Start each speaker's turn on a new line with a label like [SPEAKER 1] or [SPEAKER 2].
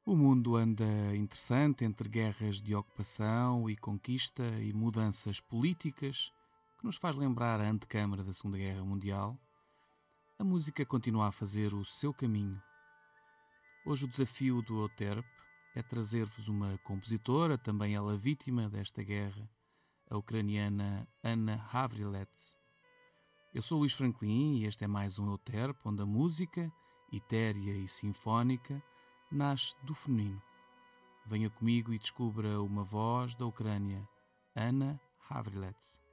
[SPEAKER 1] O mundo anda interessante entre guerras de ocupação e conquista e mudanças políticas que nos faz lembrar a antecâmara da Segunda Guerra Mundial. A música continua a fazer o seu caminho. Hoje o desafio do Euterpe é trazer-vos uma compositora, também ela vítima desta guerra, a ucraniana Anna Havrilets. Eu sou Luís Franklin e este é mais um Euterpe, onde a música, etérea e sinfónica, nasce do feminino. Venha comigo e descubra uma voz da Ucrânia, Anna Havrilets.